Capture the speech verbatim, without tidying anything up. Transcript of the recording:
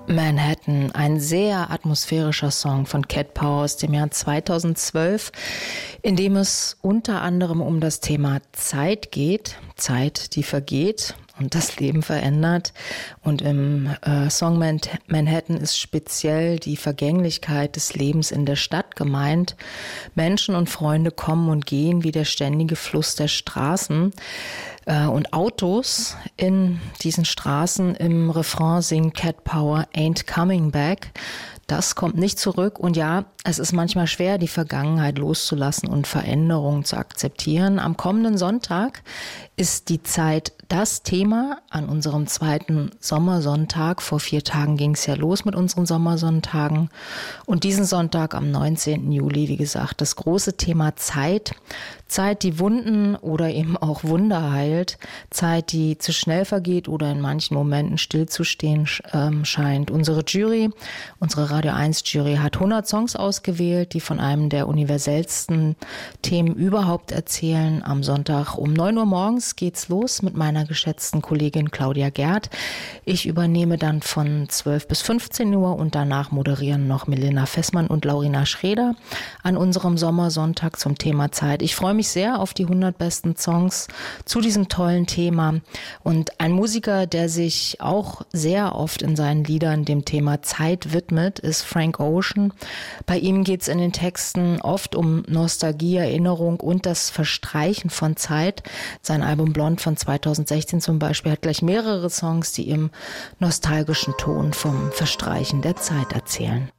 Manhattan, ein sehr atmosphärischer Song von Cat Power aus dem Jahr zweitausendzwölf, in dem es unter anderem um das Thema Zeit geht, Zeit, die vergeht und das Leben verändert. Und im äh, Song Man- Manhattan ist speziell die Vergänglichkeit des Lebens in der Stadt gemeint. Menschen und Freunde kommen und gehen wie der ständige Fluss der Straßen. Und Autos in diesen Straßen. Im Refrain singt Cat Power Ain't Coming Back. Das kommt nicht zurück. Und ja, es ist manchmal schwer, die Vergangenheit loszulassen und Veränderungen zu akzeptieren. Am kommenden Sonntag ist die Zeit das Thema an unserem zweiten Sommersonntag. Vor vier Tagen ging es ja los mit unseren Sommersonntagen. Und diesen Sonntag am neunzehnten Juli, wie gesagt, das große Thema Zeit. Zeit, die Wunden oder eben auch Wunder heilt. Zeit, die zu schnell vergeht oder in manchen Momenten stillzustehen ähm, scheint. Unsere Jury, unsere Radio eins Jury hat hundert Songs ausgewählt, die von einem der universellsten Themen überhaupt erzählen. Am Sonntag um neun Uhr morgens geht's los mit meiner geschätzten Kollegin Claudia Gerd. Ich übernehme dann von zwölf bis fünfzehn Uhr und danach moderieren noch Milena Fessmann und Laurina Schreder an unserem Sommersonntag zum Thema Zeit. Ich freue mich sehr auf die hundert besten Songs zu diesem tollen Thema. Und ein Musiker, der sich auch sehr oft in seinen Liedern dem Thema Zeit widmet, ist Frank Ocean. Bei ihm geht es in den Texten oft um Nostalgie, Erinnerung und das Verstreichen von Zeit. Sein Album Blond von zweitausendsechzehn zum Beispiel hat gleich mehrere Songs, die im nostalgischen Ton vom Verstreichen der Zeit erzählen.